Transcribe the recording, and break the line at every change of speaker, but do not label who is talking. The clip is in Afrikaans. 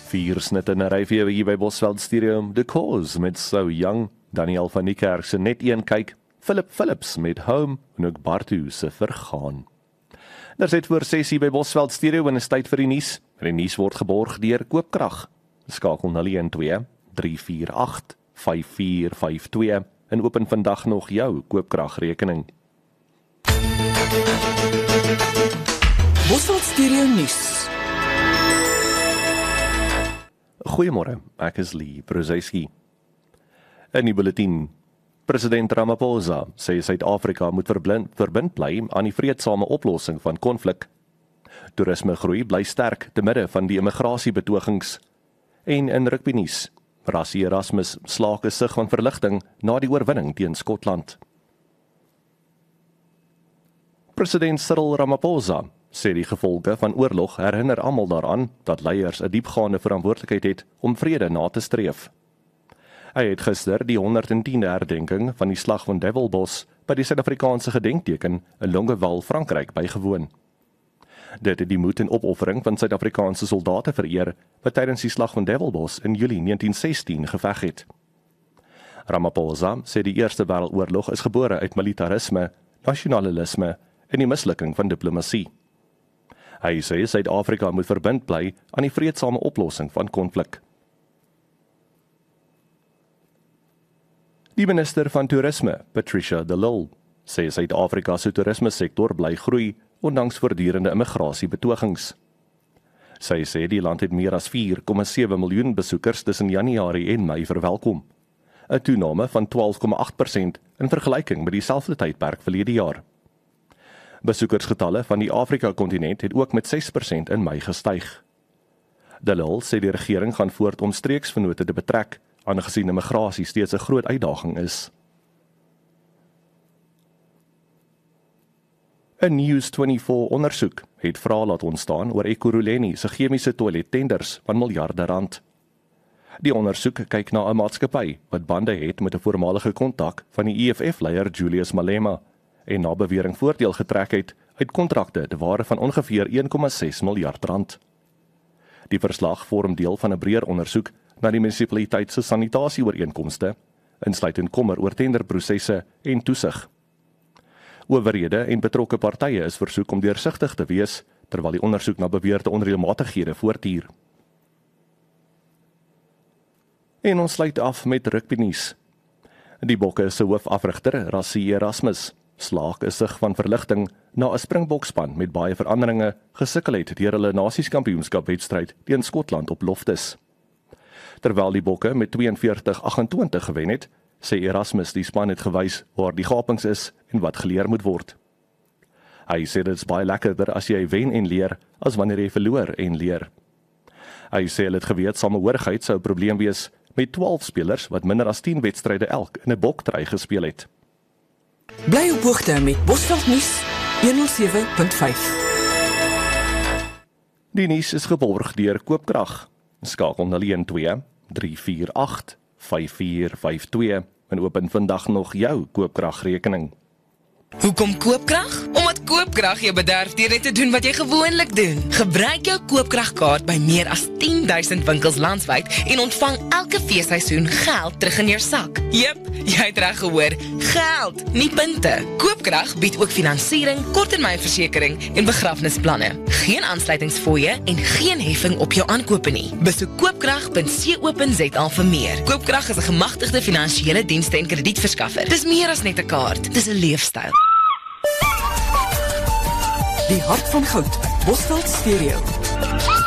4 snitte en 'n ry vir jou hier by Bosveld Studio. The Cause met So Young, Daniel van Niekerk se Net Een Kyk, Philip Phillips met Home en ook Bartu se Vergaan. Daar sit voor 6 hier by Bosveld Studio en is tyd vir die nuus. Die nuus word geborg deur Koopkrag. Skakel 012 348 5452 en open vandag nog jou Koopkragrekening.
Bosveld Studio nuus.
Goeiemôre, ek is Lee Brzezinski. In die bulletin. President Ramaphosa sê Suid-Afrika moet verbind bly aan die vreedsame oplossing van konflik. Toerisme groei bly sterk te midde van die immigrasiebetogings. En in rugbynuus, Rassie Erasmus slaak 'n sig van verligting na die oorwinning teen Skotland. President Cyril Ramaphosa sê die gevolge van oorlog herinner almal daaraan dat leiers 'n diepgaande verantwoordelikheid het om vrede na te streef. Hy het gister die 110de herdenking van die slag van Devilbos by die Suid-Afrikaanse gedenkteken in Longueval, Frankryk bygewoon. Dit het die moed en opoffering van Suid-Afrikaanse soldate vereer wat tydens die slag van Devilbos in Julie 1916 geveg het. Ramaphosa sê die Eerste Wêreldoorlog is gebore uit militarisme, nasionalisme en die mislukking van diplomatie. Hy sê Suid-Afrika moet verbind bly aan die vreedsame oplossing van konflik. Die minister van Toerisme, Patricia de Lille, sê Suid-Afrika se toerismesektor bly groei ondanks voortdurende immigrasiebetogings. Sy sê die land het meer as 4,7 miljoen besoekers tussen Januarie en Mei verwelkom, 'n toename van 12,8% in vergelyking met dieselfde tydperk verlede jaar. Besoekersgetalle van die Afrika-kontinent het ook met 6% in Mei gestyg. De Lille sê die regering gaan voort om streeksvennote te betrek, aangesien immigrasie steeds 'n groot uitdaging is. 'n News24 ondersoek het vrae laat ontstaan oor Ekurhuleni se chemiese toilettenders van miljarde rand. Die ondersoek kyk na 'n maatskappy wat bande het met 'n voormalige kontak van die EFF-leier Julius Malema en na bewering voordeel getrek het uit kontrakte te waarde van ongeveer 1,6 miljard rand. Die verslag vorm deel van 'n breër ondersoek na die munisipaliteit se sanitasieooreenkomste, insluitend kommer oor tenderprosesse en toesig. Owerhede en betrokke partye is versoek om deursigtig te wees, terwyl die ondersoek na beweerde onreëlmatighede voortduur. En ons sluit af met rugbynuus. Die Bokke se hoofafrigter, Rassie Erasmus, slaak 'n sig van verligting na 'n Springbokspan met baie veranderinge gesukkel het deur hulle nasiekampioenskapwedstryd teen Skotland op Loftus. Terwyl die Bokke met 42-28 gewen het, sê Erasmus die span het gewys waar die gapings is en wat geleer moet word. Hy sê dit is baie lekkerder as jy wen en leer, as wanneer jy verloor en leer. Hy sê hulle het geweet samehorigheid sou 'n probleem wees met 12 spelers wat minder as 10 wedstryde elk in 'n boktry gespeel het.
Bly op hoogte met Bosveld nuus 107.5.
Die nuus is geborg deur Koopkrag. Skakel 012 348 5452 en open vandag nog jou Koopkragrekening.
Hoekom Koopkrag? Omdat Koopkrag jou bederf deur net te doen wat jy gewoonlik doen. Gebruik jou Koopkragkaart by meer as 10,000 winkels landwyd en ontvang elke feesseisoen geld terug in jou sak. Jep, jy het reg gehoor, geld, nie punte. Koopkrag bied ook finansiering, korttermynversekering en begrafnisplanne. Geen aansluitingsfooie en geen heffing op jou aankope nie. Besoek koopkrag.co.za vir meer. Koopkrag is 'n gemagtigde finansiële dienste en kredietverskaffer. Dis meer as net 'n kaart, dis 'n leefstyl.
Die hart van goud, Bosveld Stereo.